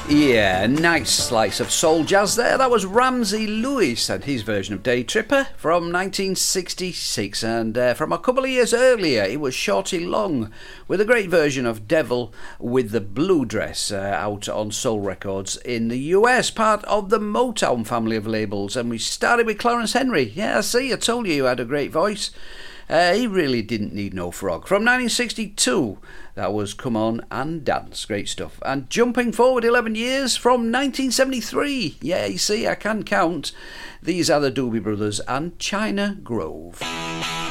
Yeah, nice slice of soul jazz there. That was Ramsey Lewis and his version of Day Tripper from 1966. And from a couple of years earlier, it was Shorty Long with a great version of Devil with the Blue Dress out on Soul Records in the US, part of the Motown family of labels. And we started with Clarence Henry. Yeah, I told you had a great voice. He really didn't need no frog. From 1962, that was Come On and Dance. Great stuff. And jumping forward 11 years from 1973. Yeah, you see, I can count. These are the Doobie Brothers and China Grove.